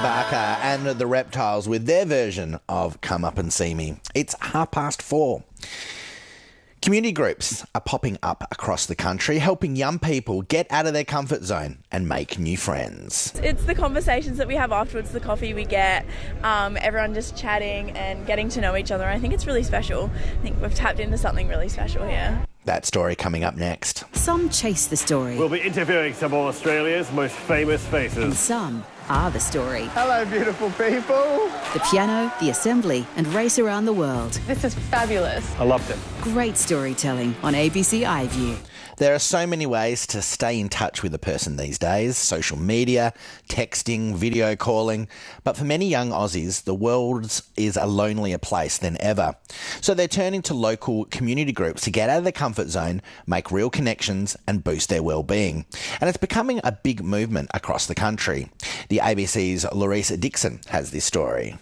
Barker and the Reptiles with their version of Come Up and See Me. It's 4:30. Community groups are popping up across the country, helping young people get out of their comfort zone and make new friends. It's the conversations that we have afterwards, the coffee we get, everyone just chatting and getting to know each other. I think it's really special. I think we've tapped into something really special here. That story coming up next. Some chase the story. We'll be interviewing some of Australia's most famous faces. And some are the story. Hello, beautiful people. The piano, the assembly, and race around the world. This is fabulous. I loved it. Great storytelling on ABC iView. There are so many ways to stay in touch with a person these days. Social media, texting, video calling. But for many young Aussies, the world is a lonelier place than ever. So they're turning to local community groups to get out of their comfort zone, make real connections and boost their well-being. And it's becoming a big movement across the country. The ABC's Larissa Dixon has this story.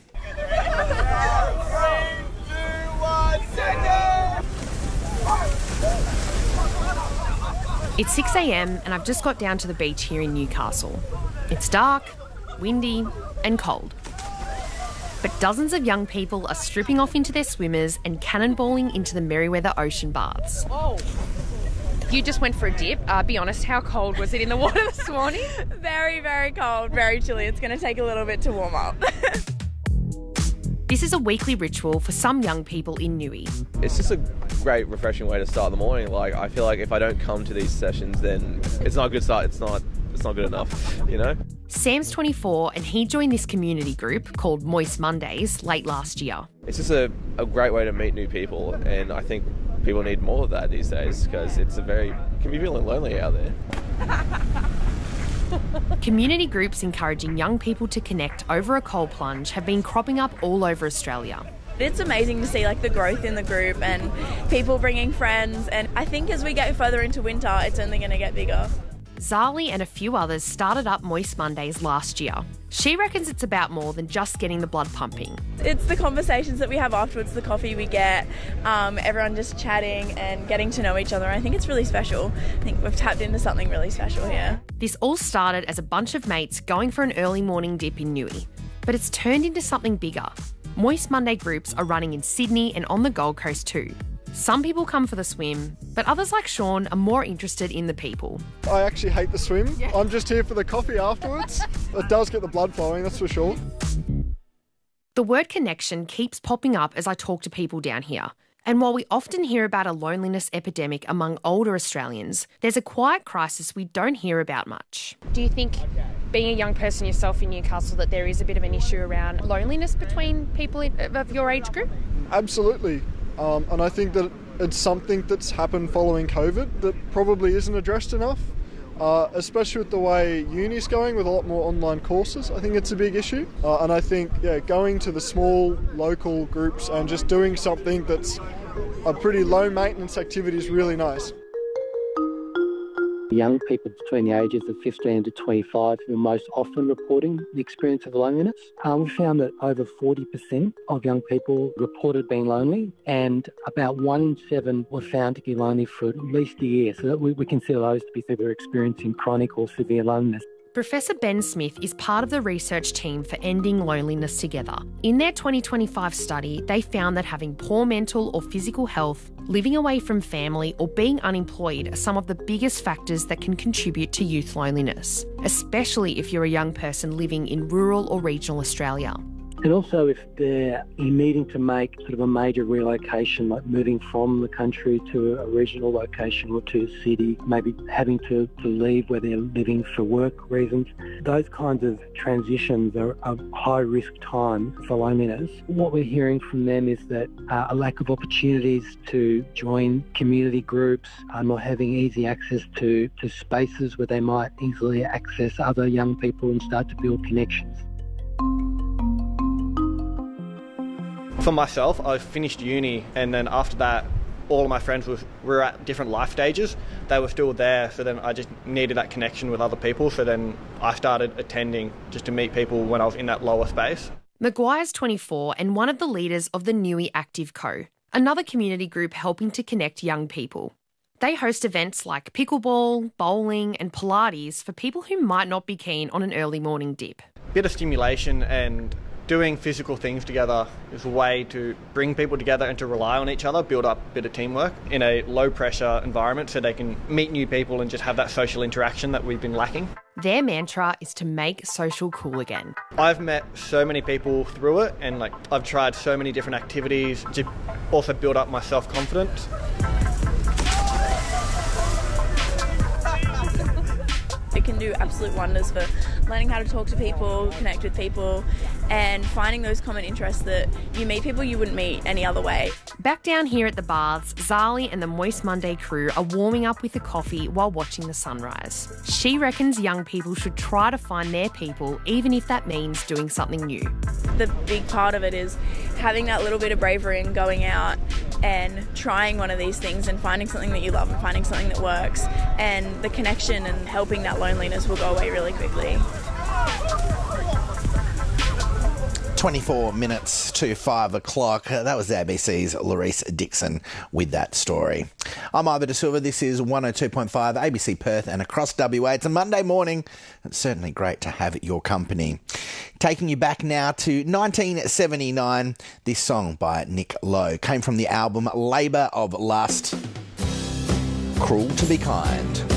It's 6 a.m. and I've just got down to the beach here in Newcastle. It's dark, windy and cold. But dozens of young people are stripping off into their swimmers and cannonballing into the Merewether ocean baths. Whoa. You just went for a dip. Be honest, how cold was it in the water this morning? Very, very cold, very chilly. It's going to take a little bit to warm up. This is a weekly ritual for some young people in Newey. It's just a great, refreshing way to start the morning. Like, I feel like if I don't come to these sessions, then it's not a good start. It's not good enough, you know? Sam's 24 and he joined this community group called Moist Mondays late last year. It's just a great way to meet new people, and I think people need more of that these days because it can be feeling lonely out there. Community groups encouraging young people to connect over a cold plunge have been cropping up all over Australia. It's amazing to see the growth in the group and people bringing friends, and I think as we get further into winter it's only going to get bigger. Zali and a few others started up Moist Mondays last year. She reckons it's about more than just getting the blood pumping. It's the conversations that we have afterwards, the coffee we get, everyone just chatting and getting to know each other. I think it's really special. I think we've tapped into something really special here. This all started as a bunch of mates going for an early morning dip in Newey, but it's turned into something bigger. Moist Monday groups are running in Sydney and on the Gold Coast too. Some people come for the swim, but others like Sean are more interested in the people. I actually hate the swim. Yeah. I'm just here for the coffee afterwards. It does get the blood flowing, that's for sure. The word connection keeps popping up as I talk to people down here. And while we often hear about a loneliness epidemic among older Australians, there's a quiet crisis we don't hear about much. Do you think, being a young person yourself in Newcastle, that there is a bit of an issue around loneliness between people of your age group? Absolutely. And I think that it's something that's happened following COVID that probably isn't addressed enough, especially with the way uni's going with a lot more online courses. I think it's a big issue. And I think, going to the small local groups and just doing something that's a pretty low maintenance activity is really nice. Young people between the ages of 15 to 25 who are most often reporting the experience of loneliness. We found that over 40% of young people reported being lonely, and about 1 in 7 were found to be lonely for at least a year. So we consider those to be people who are experiencing chronic or severe loneliness. Professor Ben Smith is part of the research team for Ending Loneliness Together. In their 2025 study, they found that having poor mental or physical health, living away from family or being unemployed are some of the biggest factors that can contribute to youth loneliness, especially if you're a young person living in rural or regional Australia. And also if they're needing to make sort of a major relocation, like moving from the country to a regional location or to a city, maybe having to leave where they're living for work reasons. Those kinds of transitions are a high-risk time for loneliness. What we're hearing from them is that a lack of opportunities to join community groups, not having easy access to spaces where they might easily access other young people and start to build connections. For myself, I finished uni, and then after that, all of my friends were at different life stages. They were still there, so then I just needed that connection with other people. So then I started attending just to meet people when I was in that lower space. Maguire's 24 and one of the leaders of the Newey Active Co, another community group helping to connect young people. They host events like pickleball, bowling and Pilates for people who might not be keen on an early morning dip. bit of stimulation, and doing physical things together is a way to bring people together and to rely on each other, build up a bit of teamwork in a low-pressure environment so they can meet new people and just have that social interaction that we've been lacking. Their mantra is to make social cool again. I've met so many people through it, and I've tried so many different activities to also build up my self-confidence. It can do absolute wonders for learning how to talk to people, connect with people, and finding those common interests that you meet people you wouldn't meet any other way. Back down here at the baths, Zali and the Moist Monday crew are warming up with a coffee while watching the sunrise. She reckons young people should try to find their people, even if that means doing something new. The big part of it is having that little bit of bravery and going out and trying one of these things and finding something that you love and finding something that works, and the connection and helping that loneliness will go away really quickly. 24 minutes to 5 o'clock. That was ABC's Laurice Dixon with that story. I'm Ivor De Silva. This is 102.5 ABC Perth and across WA. It's a Monday morning. It's certainly great to have your company. Taking you back now to 1979, this song by Nick Lowe came from the album Labour of Lust, Cruel to Be Kind.